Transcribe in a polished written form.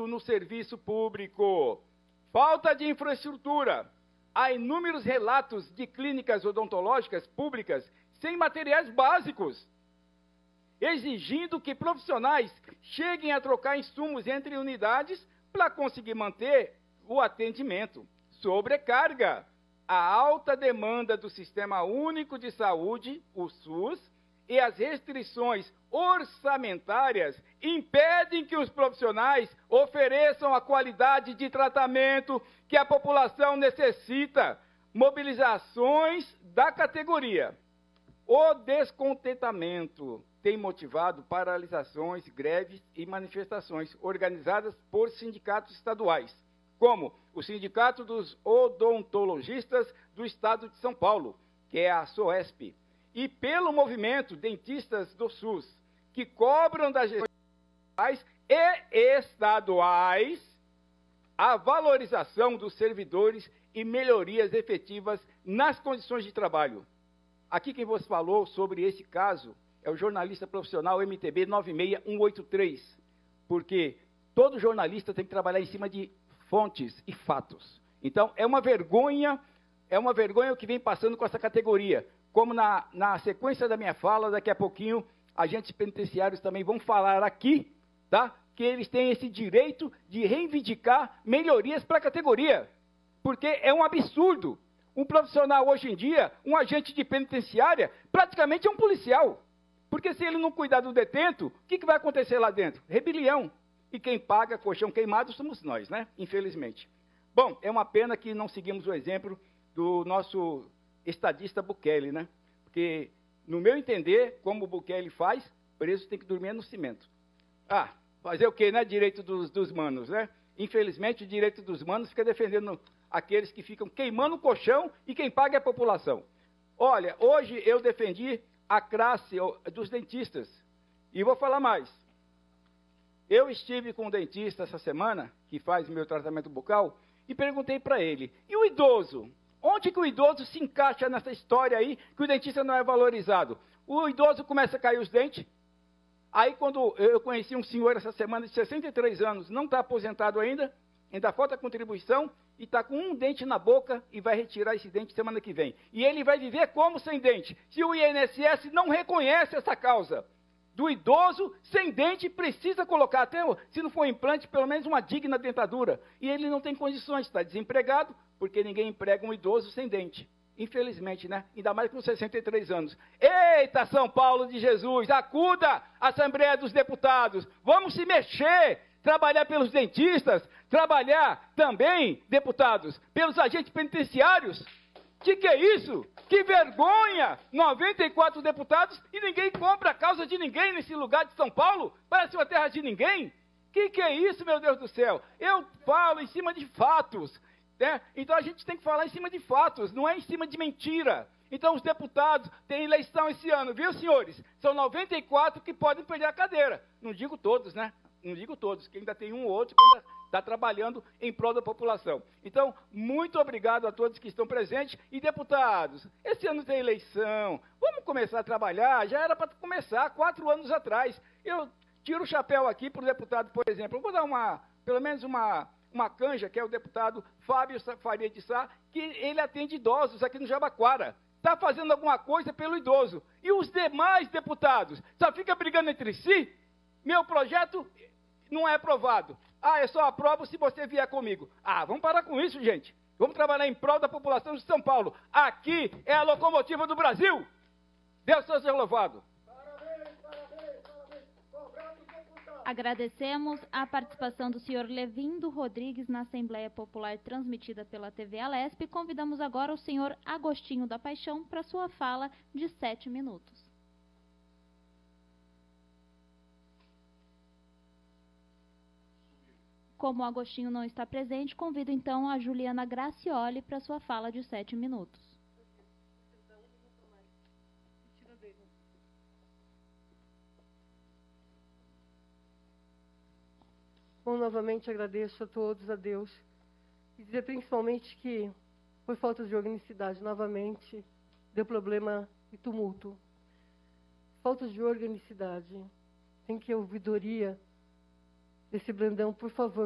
faltando no serviço público. Falta de infraestrutura. Há inúmeros relatos de clínicas odontológicas públicas sem materiais básicos, exigindo que profissionais cheguem a trocar insumos entre unidades para conseguir manter o atendimento. Sobrecarga. A alta demanda do Sistema Único de Saúde, o SUS, e as restrições orçamentárias impedem que os profissionais ofereçam a qualidade de tratamento que a população necessita. Mobilizações da categoria. O descontentamento tem motivado paralisações, greves e manifestações organizadas por sindicatos estaduais, como o Sindicato dos Odontologistas do Estado de São Paulo, que é a SOESP, e pelo movimento Dentistas do SUS, que cobram das gestões e estaduais a valorização dos servidores e melhorias efetivas nas condições de trabalho. Aqui quem vos falou sobre esse caso é o jornalista profissional MTB 96183, porque todo jornalista tem que trabalhar em cima de fontes e fatos. Então, é uma vergonha o que vem passando com essa categoria. Como na sequência da minha fala, daqui a pouquinho, agentes penitenciários também vão falar aqui, tá? Que eles têm esse direito de reivindicar melhorias para a categoria. Porque é um absurdo. Um profissional hoje em dia, um agente de penitenciária, praticamente é um policial. Porque se ele não cuidar do detento, o que vai acontecer lá dentro? Rebelião. E quem paga colchão queimado somos nós, né? Infelizmente. Bom, é uma pena que não seguimos o exemplo do nosso estadista Bukele, né? Porque, no meu entender, como o Bukele faz, preso tem que dormir no cimento. Ah, fazer o quê, né? Direito dos manos, né? Infelizmente, o direito dos manos fica defendendo aqueles que ficam queimando o colchão e quem paga é a população. Olha, hoje eu defendi a classe dos dentistas. E vou falar mais. Eu estive com um dentista essa semana, que faz meu tratamento bucal, e perguntei para ele, e o idoso? Onde que o idoso se encaixa nessa história aí, que o dentista não é valorizado? O idoso começa a cair os dentes. Aí, quando eu conheci um senhor essa semana de 63 anos, não está aposentado ainda falta contribuição, e está com um dente na boca e vai retirar esse dente semana que vem. E ele vai viver como sem dente? Se o INSS não reconhece essa causa do idoso sem dente, precisa colocar, até se não for implante, pelo menos uma digna dentadura. E ele não tem condições, está desempregado, porque ninguém emprega um idoso sem dente. Infelizmente, né? Ainda mais com 63 anos. Eita, São Paulo de Jesus, acuda a Assembleia dos Deputados. Vamos se mexer, trabalhar pelos dentistas, trabalhar também, deputados, pelos agentes penitenciários. Que é isso? Que vergonha! 94 deputados e ninguém compra a causa de ninguém nesse lugar de São Paulo? Parece uma terra de ninguém? Que é isso, meu Deus do céu? Eu falo em cima de fatos, né? Então a gente tem que falar em cima de fatos, não é em cima de mentira. Então os deputados têm eleição esse ano, viu, senhores? São 94 que podem perder a cadeira. Não digo todos, né? Não digo todos, que ainda tem um ou outro que ainda está trabalhando em prol da população. Então, muito obrigado a todos que estão presentes. E, deputados, esse ano tem eleição, vamos começar a trabalhar, já era para começar 4 anos atrás. Eu tiro o chapéu aqui para o deputado, por exemplo, eu vou dar pelo menos uma canja, que é o deputado Fábio Faria de Sá, que ele atende idosos aqui no Jabaquara. Está fazendo alguma coisa pelo idoso. E os demais deputados só ficam brigando entre si? Meu projeto não é aprovado. Ah, eu só aprovo se você vier comigo. Ah, vamos parar com isso, gente. Vamos trabalhar em prol da população de São Paulo. Aqui é a locomotiva do Brasil. Deus seja louvado. Agradecemos a participação do senhor Levindo Rodrigues na Assembleia Popular transmitida pela TV Alesp. Convidamos agora o senhor Agostinho da Paixão para sua fala de 7 minutos. Como o Agostinho não está presente, convido então a Juliana Gracioli para sua fala de 7 minutos. Bom, novamente agradeço a todos, a Deus, e dizer principalmente que foi falta de organicidade, novamente, deu problema e tumulto. Falta de organicidade. Tem que ouvidoria desse Brandão, por favor.